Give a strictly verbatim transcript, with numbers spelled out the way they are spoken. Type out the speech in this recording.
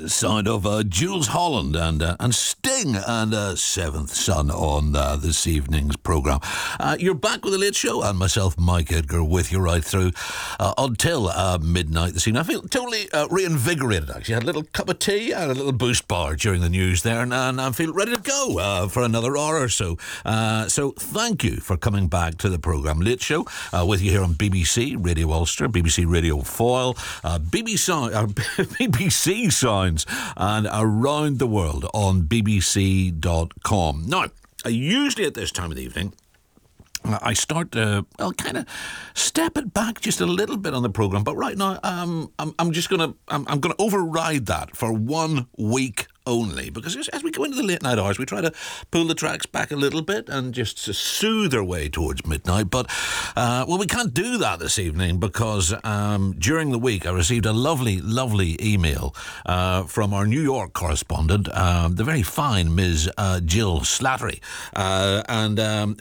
sound of uh, Jules Holland and uh, and Sting and uh, Seventh Son on uh, this evening's programme. Uh, you're back with the Late Show and myself, Mike Edgar, with you right through uh, until uh, midnight this evening. I feel totally uh, reinvigorated, actually. I had a little cup of tea and a little Boost bar during the news there, and, and I feel ready to go uh, for another hour or so. Uh, so thank you for coming back to the programme Late Show, uh, with you here on B B C Radio Ulster, B B C Radio Foyle, uh, B B C, uh, B B C Sounds, and around the world on b b c dot com. Now, uh, usually at this time of the evening, I start, uh, well, kind of step it back just a little bit on the programme, but right now, um, I'm, I'm just going to, I'm, I'm going to override that for one week only, because as we go into the late night hours, we try to pull the tracks back a little bit and just to soothe our way towards midnight. But, uh, well, we can't do that this evening because um, during the week I received a lovely, lovely email uh, from our New York correspondent, um, the very fine Miz Uh, Jill Slattery, uh, and um,